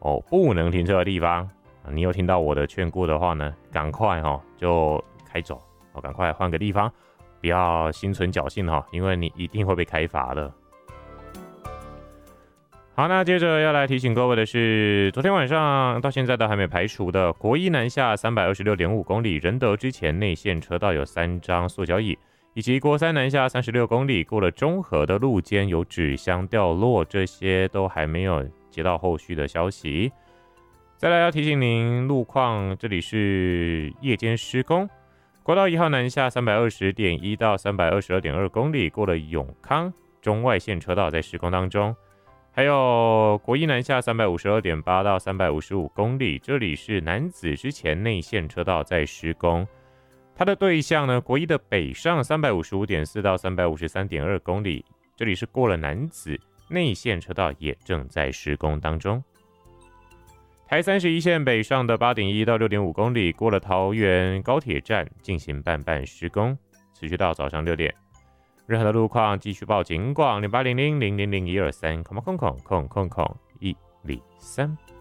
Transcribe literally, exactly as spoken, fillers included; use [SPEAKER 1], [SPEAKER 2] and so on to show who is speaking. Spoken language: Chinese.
[SPEAKER 1] 哦不能停车的地方，你有听到我的劝过的话呢，赶快哈、哦、就开走，哦，赶快换个地方，不要心存侥幸哈、哦，因为你一定会被开罚的。好，那接着要来提醒各位的是，昨天晚上到现在都还没排除的国一南下 三百二十六点五 公里仁德之前内线车道有三张塑胶椅，以及国三南下三十六公里过了中和的路肩有纸箱掉落，这些都还没有接到后续的消息。再来要提醒您路况，这里是夜间施工，国道一号南下 三百二十点一 到 三百二十二点二 公里过了永康中外线车道在施工当中。还有国一南下 三百五十二点八 到三百五十五公里，这里是南子之前内线车道在施工。它的对象呢，国一的北上 三百五十五点四 到 三百五十三点二 公里，这里是过了南子内线车道也正在施工当中。台三十一线北上的 八点一 到 六点五 公里，过了桃园高铁站进行半半施工，持续到早上六点。任何的路况继续报警广零八零零零零零一二三空空空空空空一零三。